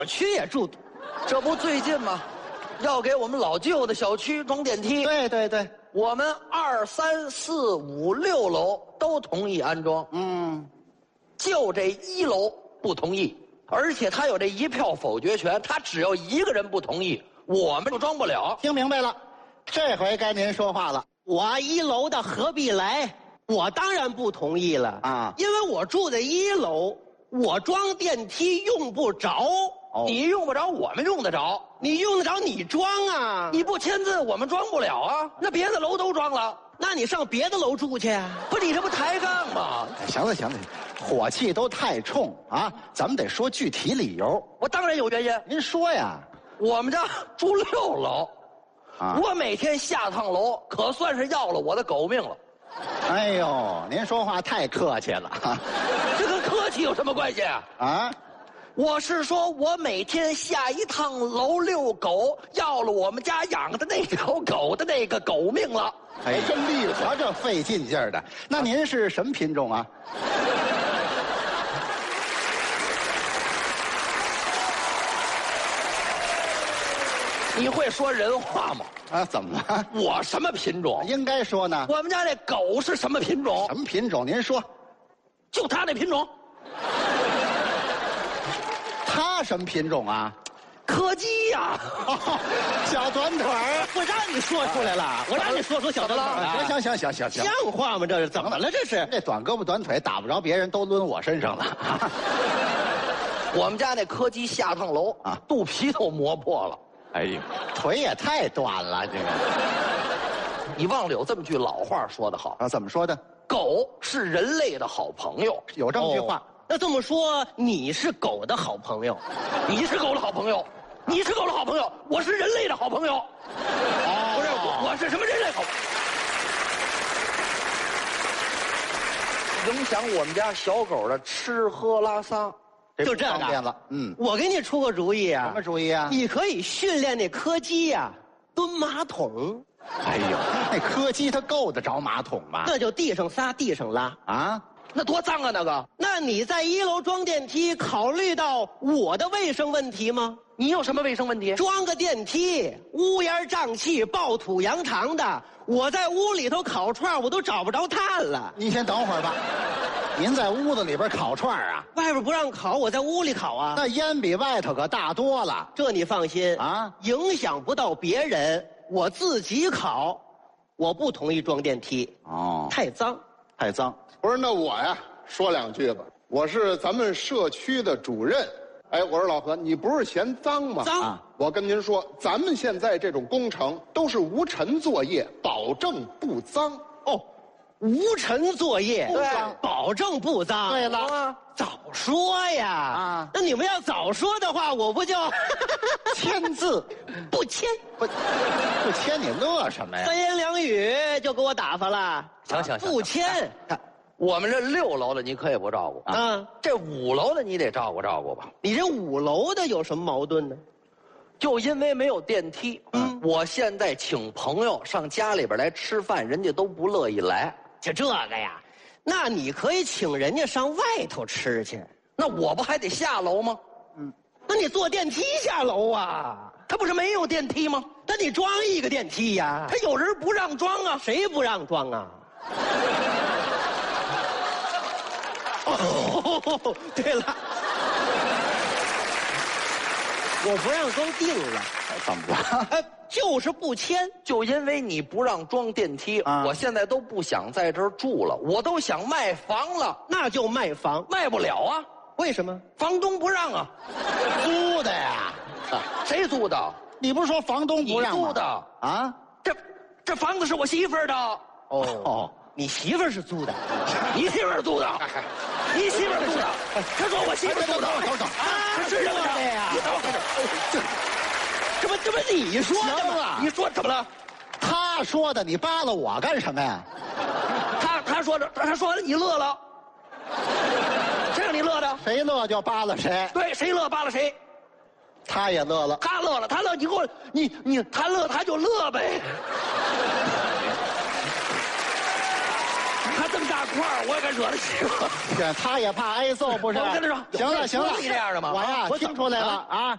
区也住， 这不最近吗？要给我们老旧的小区装电梯。 对对对， 我们2、3、4、5、6楼都同意安装，就这1楼不同意，而且他有这1票否决权，他只要1个人不同意，我们就装不了。 听明白了，这回该您说话了。 我1楼的何必来？我当然不同意了啊， 因为我住在1楼，我装电梯用不着。 你用不着，我们用得着。 你用得着，你装啊！ 你不签字，我们装不了啊。那别的楼都装了， 那你上别的楼住去啊！ 不，你这不抬杠吗？ 行了行了，火气都太冲啊！咱们得说具体理由。 我当然有原因。 您说呀。 我们家住6楼， 啊， 我每天下趟楼，可算是要了我的狗命了。 哎呦，您说话太客气了。 这跟客气有什么关系啊？ 啊， 我是说，我每天下一趟楼遛狗，要了我们家养的那条狗的那个狗命了。 哎，真厉害，瞧这费劲劲儿的。那您是什么品种啊？ 你会说人话吗？ 啊，怎么了？ 我什么品种？ 应该说呢。 我们家这狗是什么品种？ 什么品种？您说。 就它那品种。 它什么品种啊？ 柯基呀、 小短腿儿。 我让你说出来了，我让你说出小短腿了。 行， 像话吗？这是怎么了？这是这短胳膊短腿打不着别人，都抡我身上了。 我们家那柯基下趟楼啊，肚皮都磨破了。 哎呦，腿也太短了，这个。 你忘了有这么句老话说得好啊？怎么说的？ 狗是人类的好朋友， 有这么句话。 那这么说，你是狗的好朋友， 你是狗的好朋友，你是狗的好朋友，我是人类的好朋友。不是，我是什么人类好朋友？影响我们家小狗的吃喝拉撒。 就这个方便了。 我给你出个主意啊。 什么主意啊？ 你可以训练那柯基呀，蹲马桶。 哎呦，那柯基它够得着马桶吗？ 那就地上撒，地上拉啊。 那多脏啊！那个， 那你在1楼装电梯，考虑到我的卫生问题吗？ 你有什么卫生问题？ 装个电梯，乌烟瘴气、暴土扬长的，我在屋里头烤串，我都找不着炭了。 您先等会儿吧。您在屋子里边烤串啊？ 外边不让烤，我在屋里烤啊。 那烟比外头可大多了。 这你放心啊， 影响不到别人，我自己烤。我不同意装电梯。 哦， 太脏， 太脏。 不是，那我呀说2句吧。我是咱们社区的主任。哎，我说老何，你不是嫌脏吗？ 脏。 我跟您说，咱们现在这种工程都是无尘作业，保证不脏。 哦，无尘作业， 对， 保证不脏。 对了， 早说呀！ 啊， 那你们要早说的话，我不就签字？ 不签， 不签你乐什么呀 ？3言2语就给我打发了。 行， 不签。 我们这6楼的你可以不照顾啊， 这5楼的你得照顾吧。 你这5楼的有什么矛盾呢？ 就因为没有电梯，我现在请朋友上家里边来吃饭，人家都不乐意来。 就这个呀，那你可以请人家上外头吃去。 那我不还得下楼吗？ 那你坐电梯下楼啊？ 他不是没有电梯吗？ 那你装一个电梯呀？ 他有人不让装啊？ 谁不让装啊？哦，对了，我不让装定了。 怎么了？ 就是不签。 就因为你不让装电梯，我现在都不想在这儿住了，我都想卖房了。 那就卖房， 卖不了啊。 为什么？ 房东不让啊。 租的呀？ 谁租的？ 你不是说房东不让吗？ 你租的啊？ 这房子是我媳妇儿的。 哦，你媳妇儿是租的， 你媳妇儿租的，你媳妇儿租的。他说我媳妇儿租的。 等啊，是这么的呀？你等会儿。 这不你说的吗？ 你说怎么了？ 他说的，你扒拉我干什么呀？ 他说的，你乐了。谁让你乐的？ 谁乐就扒拉谁。 对，谁乐扒拉谁。 他也乐了。 他乐了，他乐，你给我，他乐他就乐呗。他这么大块儿，我也敢惹得起吗？ 他也怕挨揍，不是？ 我跟他说， 行了， 你这样的吗？ 我呀听出来了啊。